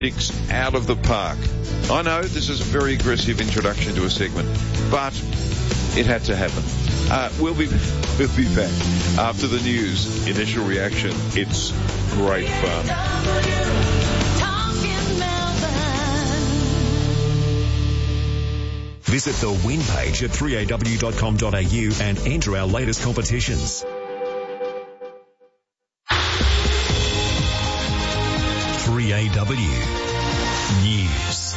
out of the park. I know this is a very aggressive introduction to a segment, but it had to happen. We'll be back after the news. Initial reaction, it's great fun. Visit the win page at 3aw.com.au and enter our latest competitions. 3AW News.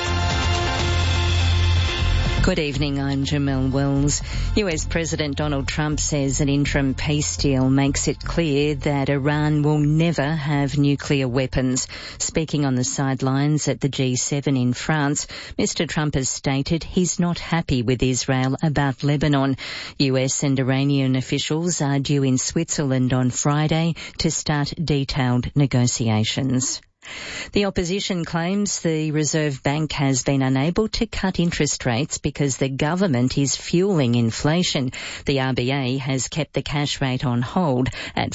Good evening, I'm Jamelle Wells. US President Donald Trump says an interim peace deal makes it clear that Iran will never have nuclear weapons. Speaking on the sidelines at the G7 in France, Mr. Trump has stated he's not happy with Israel about Lebanon. US and Iranian officials are due in Switzerland on Friday to start detailed negotiations. The opposition claims the Reserve Bank has been unable to cut interest rates because the government is fueling inflation. The RBA has kept the cash rate on hold at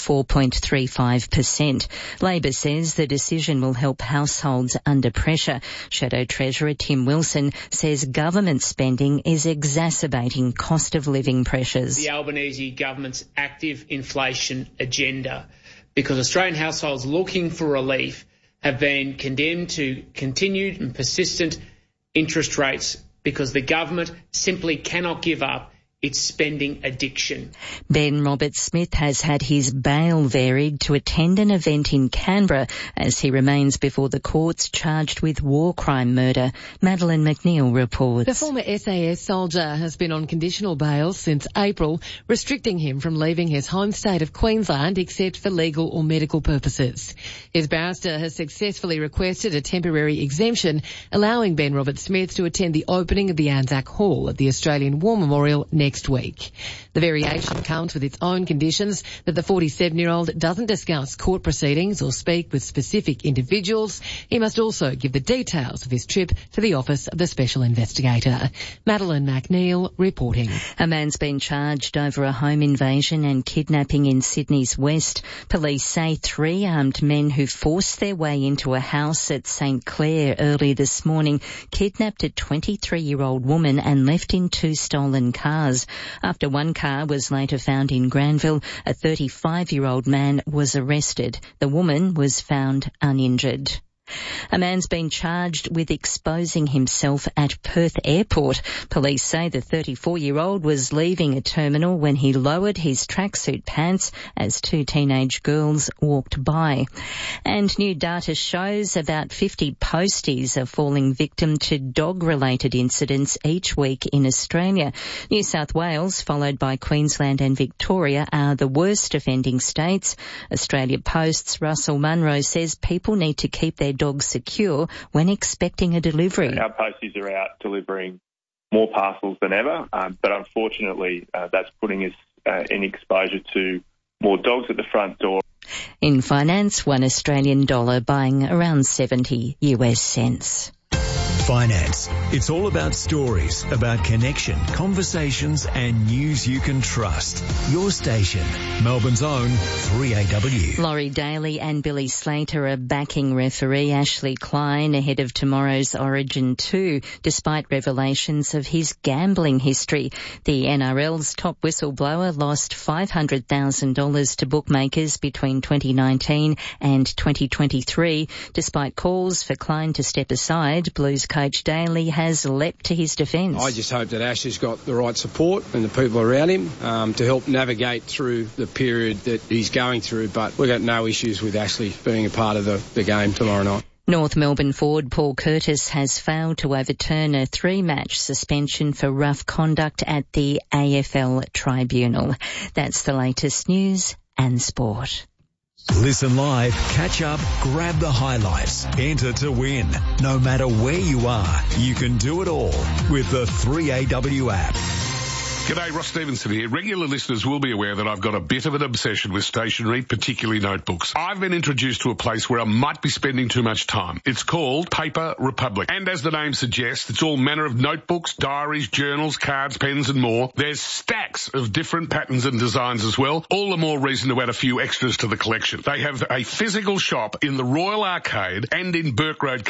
4.35%. Labor says the decision will help households under pressure. Shadow Treasurer Tim Wilson says government spending is exacerbating cost of living pressures. The Albanese government's active inflation agenda, because Australian households looking for relief have been condemned to continued and persistent interest rates because the government simply cannot give up its spending addiction. Ben Roberts-Smith has had his bail varied to attend an event in Canberra as he remains before the courts charged with war crime murder. Madeleine McNeil reports. The former SAS soldier has been on conditional bail since April, restricting him from leaving his home state of Queensland except for legal or medical purposes. His barrister has successfully requested a temporary exemption, allowing Ben Roberts-Smith to attend the opening of the Anzac Hall at the Australian War Memorial next week. The variation comes with its own conditions that the 47-year-old doesn't discuss court proceedings or speak with specific individuals. He must also give the details of his trip to the Office of the Special Investigator. Madeleine McNeil reporting. A man's been charged over a home invasion and kidnapping in Sydney's west. Police say 3 armed men who forced their way into a house at St Clair early this morning kidnapped a 23-year-old woman and left in 2 stolen cars. After one car was later found in Granville, a 35-year-old man was arrested. The woman was found uninjured. A man's been charged with exposing himself at Perth Airport. Police say the 34-year-old was leaving a terminal when he lowered his tracksuit pants as 2 teenage girls walked by. And new data shows about 50 posties are falling victim to dog-related incidents each week in Australia. New South Wales, followed by Queensland and Victoria, are the worst offending states. Australia Post's Russell Munro says people need to keep their dogs secure when expecting a delivery. Our posties are out delivering more parcels than ever, but unfortunately that's putting us in exposure to more dogs at the front door. In finance, $1 Australian buying around 70 US cents. Finance. It's all about stories, about connection, conversations and news you can trust. Your station, Melbourne's own 3AW. Laurie Daly and Billy Slater are backing referee Ashley Klein ahead of tomorrow's Origin 2, despite revelations of his gambling history. The NRL's top whistleblower lost $500,000 to bookmakers between 2019 and 2023. Despite calls for Klein to step aside, Blues coach Daly has leapt to his defence. I just hope that Ashley's got the right support and the people around him to help navigate through the period that he's going through, but we've got no issues with Ashley being a part of the game tomorrow night. North Melbourne forward Paul Curtis has failed to overturn a 3-match suspension for rough conduct at the AFL Tribunal. That's the latest news and sport. Listen live, catch up, grab the highlights, enter to win. No matter where you are, you can do it all with the 3AW app. G'day, Ross Stevenson here. Regular listeners will be aware that I've got a bit of an obsession with stationery, particularly notebooks. I've been introduced to a place where I might be spending too much time. It's called Paper Republic. And as the name suggests, it's all manner of notebooks, diaries, journals, cards, pens and more. There's stacks of different patterns and designs as well. All the more reason to add a few extras to the collection. They have a physical shop in the Royal Arcade and in Burke Road,